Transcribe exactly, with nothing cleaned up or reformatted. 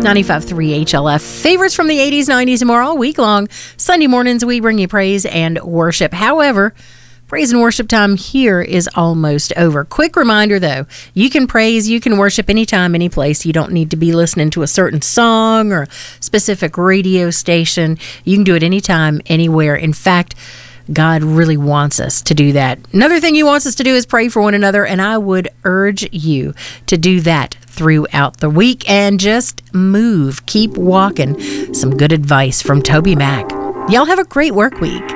ninety-five point three H L F. Favorites from the eighties, nineties, and more all week long. Sunday mornings, we bring you praise and worship. However, praise and worship time here is almost over. Quick reminder, though, you can praise, you can worship anytime, any place. You don't need to be listening to a certain song or a specific radio station. You can do it anytime, anywhere. In fact, God really wants us to do that. Another thing he wants us to do is pray for one another, and I would urge you to do that throughout the week and just move. Keep walking. Some good advice from Toby Mac. Y'all have a great work week.